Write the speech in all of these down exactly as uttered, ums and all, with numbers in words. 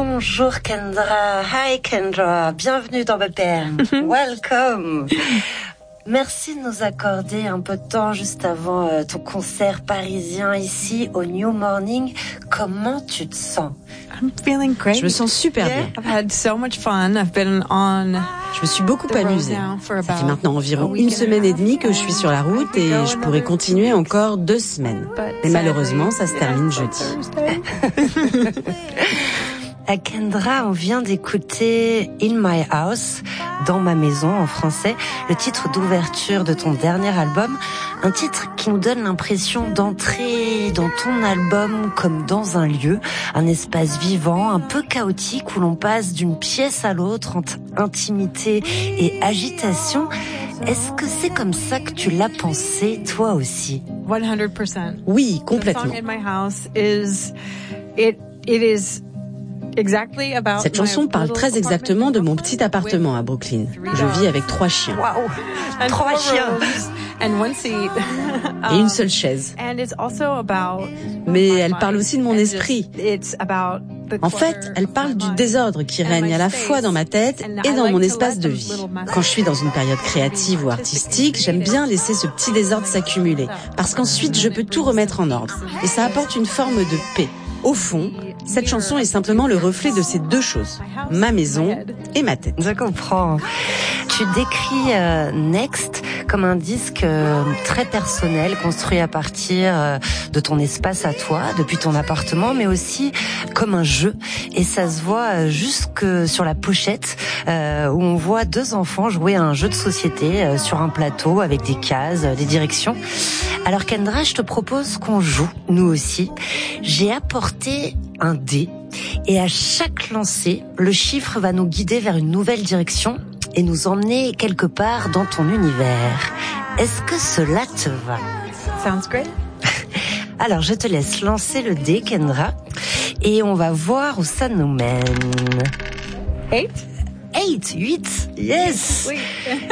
Bonjour Kendra. Hi Kendra. Bienvenue dans B P M. Welcome. Merci de nous accorder un peu de temps juste avant euh, ton concert parisien ici au New Morning. Comment tu te sens? I'm feeling great. Je me sens super yeah. bien. I've had so much fun. I've been on Je me suis beaucoup amusée. Ça fait maintenant environ une semaine et demie que je suis sur la route et je pourrais continuer encore deux semaines. Mais malheureusement, ça se termine jeudi. À Kendra, on vient d'écouter In My House, dans ma maison en français, le titre d'ouverture de ton dernier album, un titre qui nous donne l'impression d'entrer dans ton album comme dans un lieu, un espace vivant, un peu chaotique où l'on passe d'une pièce à l'autre entre intimité et agitation. Est-ce que c'est comme ça que tu l'as pensé toi aussi? one hundred percent. Oui, complètement. The song In My House is it it is Exactly about Cette chanson parle très exactement de mon petit appartement à Brooklyn. Je vis avec trois chiens. Waouh, trois chiens and one seat. Et une seule chaise. And it's also about Mais elle parle aussi de mon esprit. It's about En fait, elle parle du désordre qui règne à la fois dans ma tête et dans mon espace de vie. Quand je suis dans une période créative ou artistique, j'aime bien laisser ce petit désordre s'accumuler, parce qu'ensuite je peux tout remettre en ordre. Et ça apporte une forme de paix. Au fond, cette chanson est simplement le reflet de ces deux choses, ma maison et ma tête. Je comprends. Tu décris euh, Next comme un disque euh, très personnel, construit à partir euh, de ton espace à toi, depuis ton appartement, mais aussi comme un jeu. Et ça se voit euh, jusque sur la pochette, euh, où on voit deux enfants jouer à un jeu de société euh, sur un plateau avec des cases, euh, des directions. Alors Kendra, je te propose qu'on joue, nous aussi. J'ai apporté un dé et à chaque lancer, le chiffre va nous guider vers une nouvelle direction et nous emmener quelque part dans ton univers. Est-ce que cela te va? Sounds great. Alors, je te laisse lancer le dé, Kendra, et on va voir où ça nous mène. Eight? Eight, huit, yes. Oui.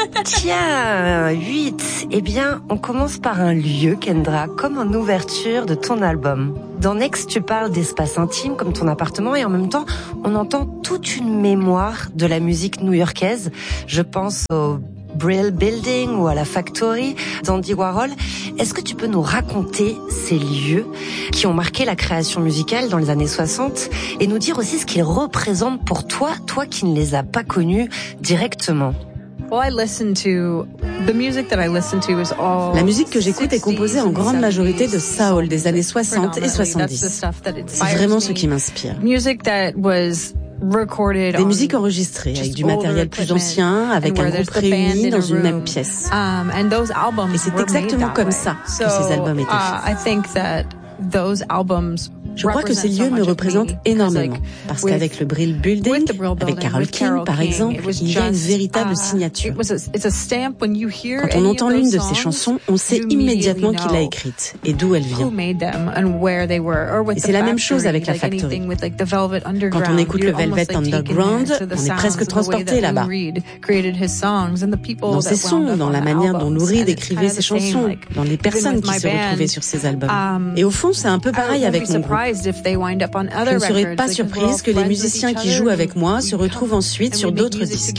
Tiens, huit. Eh bien, on commence par un lieu, Kendra, comme en ouverture de ton album. Dans Next, tu parles d'espace intime, comme ton appartement, et en même temps, on entend toute une mémoire de la musique new-yorkaise. Je pense au Brill Building ou à la Factory d'Andy Warhol. Est-ce que tu peux nous raconter ces lieux qui ont marqué la création musicale dans les années soixante et nous dire aussi ce qu'ils représentent pour toi, toi qui ne les as pas connus directement? La musique que j'écoute est composée en grande majorité de soul des années soixante et soixante-dix. C'est vraiment ce qui m'inspire. Des musiques enregistrées avec du matériel plus ancien, avec un groupe réuni dans une même pièce. Et c'est exactement comme ça que ces albums étaient faits. Je crois que ces lieux me représentent énormément, parce qu'avec le Brill Building, avec Carole King par exemple, il y a une véritable signature. Quand on entend l'une de ces chansons, on sait immédiatement qui l'a écrite et d'où elle vient. Et c'est la même chose avec la Factory. Quand on écoute le Velvet Underground, on est presque transporté là-bas. Dans ses sons, dans la manière dont Lou Reed écrivait ses chansons, dans les personnes qui se retrouvaient sur ses albums. Et au fond, c'est un peu pareil avec mon groupe. Je ne serais pas surprise que les musiciens qui jouent avec moi se retrouvent ensuite sur d'autres disques.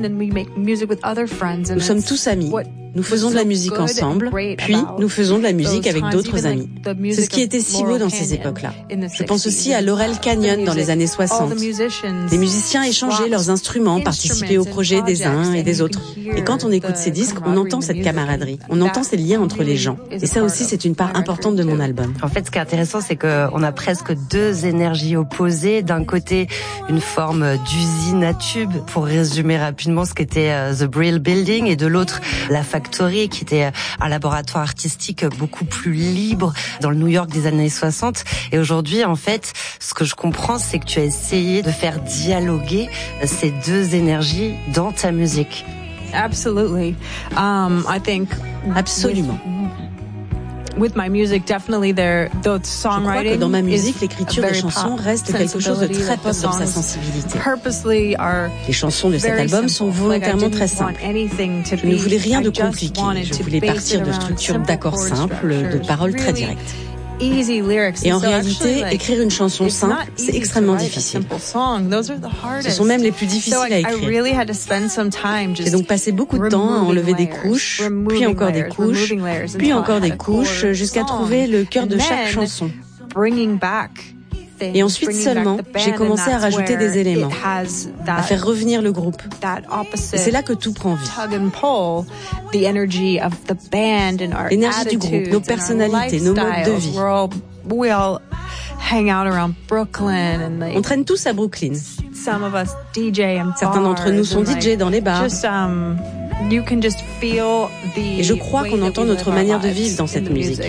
Nous sommes tous amis. Nous faisons de la musique ensemble, puis nous faisons de la musique avec d'autres amis. C'est ce qui était si beau dans ces époques-là. Je pense aussi à Laurel Canyon dans les années soixante. Les musiciens échangeaient leurs instruments, participaient aux projets des uns et des autres. Et quand on écoute ces disques, on entend cette camaraderie, on entend ces liens entre les gens. Et ça aussi, c'est une part importante de mon album. En fait, ce qui est intéressant, c'est qu'on a presque deux énergies opposées. D'un côté, une forme d'usine à tubes, pour résumer rapidement ce qu'était The Brill Building, et de l'autre, la Factory, qui était un laboratoire artistique beaucoup plus libre dans le New York des années soixante. Et aujourd'hui, en fait, ce que je comprends, c'est que tu as essayé de faire dialoguer ces deux énergies dans ta musique. Absolutely. Um, I think Absolument. With my music, definitely there, the songwriting. Je crois que dans ma musique, l'écriture des chansons reste quelque chose de très pop dans sa sensibilité. Les chansons de cet album sont volontairement très simples. Je ne voulais rien de compliqué. Je voulais partir de structures d'accords simples, de paroles très directes. Et en réalité, écrire une chanson simple, c'est extrêmement difficile. Ce sont même les plus difficiles à écrire. J'ai donc passé beaucoup de temps à enlever des couches, puis encore des couches, puis encore des couches, jusqu'à trouver le cœur de chaque chanson. Et ensuite seulement, j'ai commencé à rajouter des éléments, à faire revenir le groupe. Et c'est là que tout prend vie. L'énergie du groupe, nos personnalités, nos modes de vie. On traîne tous à Brooklyn. Certains d'entre nous sont D J dans les bars. Et je crois qu'on entend notre manière de vivre dans cette musique.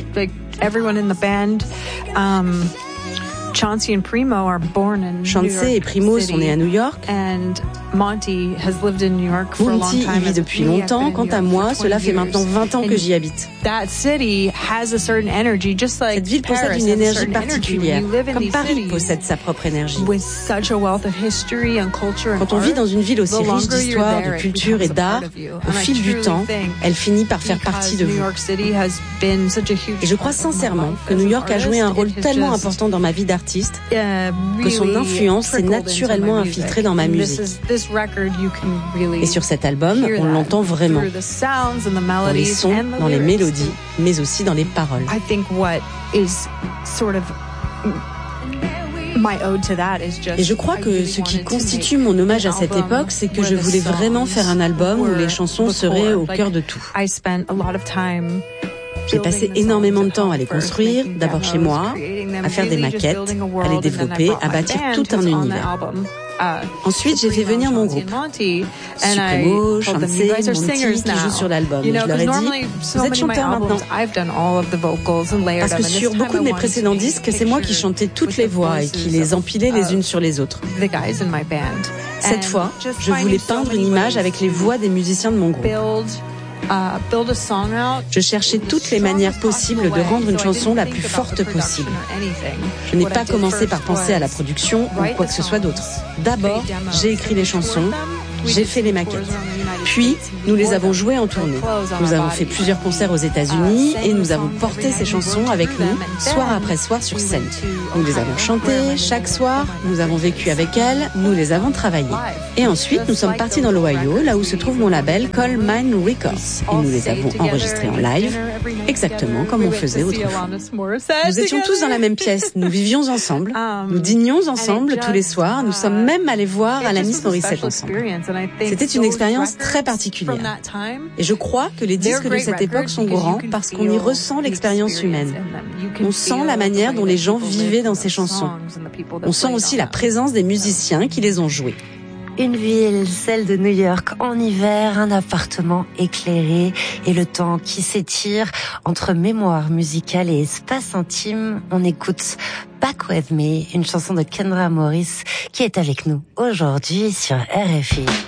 Chauncey et Primo sont nés à New York. Monty y vit depuis longtemps. Quant à moi, cela fait maintenant vingt ans que j'y habite. Cette ville possède une énergie particulière, comme Paris possède sa propre énergie. Quand on vit dans une ville aussi riche d'histoire, de culture et d'art, au fil du temps, elle finit par faire partie de vous. Et je crois sincèrement que New York a joué un rôle tellement important dans ma vie d'artiste que son influence s'est naturellement infiltrée dans ma musique. Et sur cet album, on l'entend vraiment, dans les sons, dans les mélodies, mais aussi dans les paroles. Et je crois que ce qui constitue mon hommage à cette époque, c'est que je voulais vraiment faire un album où les chansons seraient au cœur de tout. J'ai passé énormément de temps à les construire, d'abord chez moi, à faire des maquettes, à les développer, à bâtir tout un univers. Ensuite, j'ai fait venir mon groupe. Supremo, Chauncey, Monty, qui jouent sur l'album. Et je leur ai dit, vous êtes chanteurs maintenant. Parce que sur beaucoup de mes précédents disques, c'est moi qui chantais toutes les voix et qui les empilais les unes sur les autres. Cette fois, je voulais peindre une image avec les voix des musiciens de mon groupe. Je cherchais toutes les manières possibles de rendre une chanson la plus forte possible. Je n'ai pas commencé par penser à la production ou quoi que ce soit d'autre. D'abord, j'ai écrit les chansons, j'ai fait les maquettes. Puis, nous les avons jouées en tournée. Nous avons fait plusieurs concerts aux États-Unis et nous avons porté ces chansons avec nous, soir après soir sur scène. Nous les avons chantées chaque soir, nous avons vécu avec elles, nous les avons travaillées. Et ensuite, nous sommes partis dans l'Ohio, là où se trouve mon label Coal Mine Records. Et nous les avons enregistrées en live, exactement comme on faisait autrefois. Nous étions tous dans la même pièce, nous vivions ensemble, nous dînions ensemble tous les soirs, nous sommes même allés voir Alanis Morissette ensemble. C'était une expérience très particulière. Et je crois que les disques de cette époque sont grands parce qu'on y ressent l'expérience humaine. On sent la manière dont les gens vivaient dans ces chansons. On sent aussi la présence des musiciens qui les ont jouées. Une ville, celle de New York, en hiver, un appartement éclairé et le temps qui s'étire entre mémoire musicale et espace intime. On écoute Back With Me, une chanson de Kendra Morris qui est avec nous aujourd'hui sur R F I.